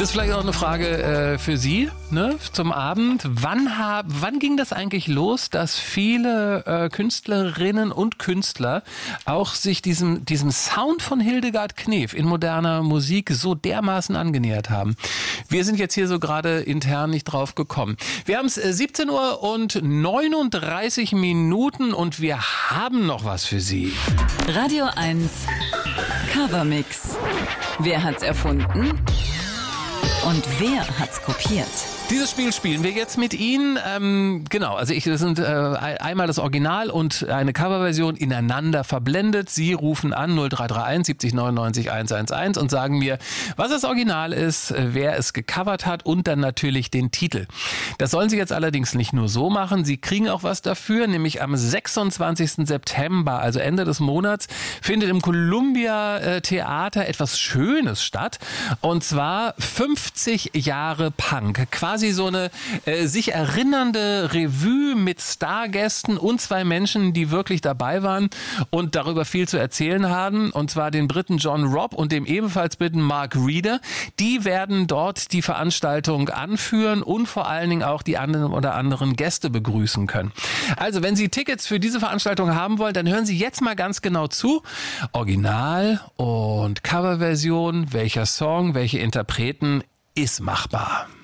Das ist vielleicht auch eine Frage für Sie, ne, zum Abend. Wann ging das eigentlich los, dass viele Künstlerinnen und Künstler auch sich diesem Sound von Hildegard Knef in moderner Musik so dermaßen angenähert haben? Wir sind jetzt hier so gerade intern nicht drauf gekommen. Wir haben es 17 Uhr und 39 Minuten und wir haben noch was für Sie. Radio 1 Covermix. Wer hat's erfunden? Und wer hat's kopiert? Dieses Spiel spielen wir jetzt mit Ihnen. Das sind einmal das Original und eine Coverversion ineinander verblendet. Sie rufen an 0331 70 99 111 und sagen mir, was das Original ist, wer es gecovert hat und dann natürlich den Titel. Das sollen Sie jetzt allerdings nicht nur so machen. Sie kriegen auch was dafür, nämlich am 26. September, also Ende des Monats, findet im Columbia Theater etwas Schönes statt. Und zwar 50 Jahre Punk. Quasi so eine sich erinnernde Revue mit Stargästen und zwei Menschen, die wirklich dabei waren und darüber viel zu erzählen haben. Und zwar den Briten John Robb und dem ebenfalls Briten Mark Reeder. Die werden dort die Veranstaltung anführen und vor allen Dingen auch die anderen Gäste begrüßen können. Also wenn Sie Tickets für diese Veranstaltung haben wollen, dann hören Sie jetzt mal ganz genau zu. Original und Coverversion, welcher Song, welche Interpreten ist machbar.